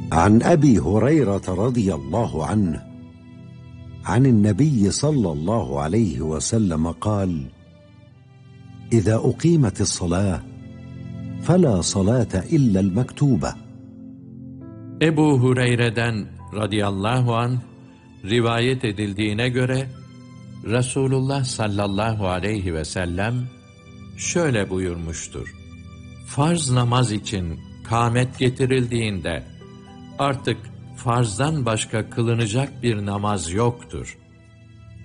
عن أبي هريرة رضي الله عنه عن النبي صلى الله عليه وسلم قال: إذا أقيمت الصلاة فلا صلاة إلا المكتوبة. Ebu Hureyre'den radıyallahu anh rivayet edildiğine göre Resulullah sallallahu aleyhi ve sellem şöyle buyurmuştur: farz namaz için kâmet getirildiğinde artık farzdan başka kılınacak bir namaz yoktur.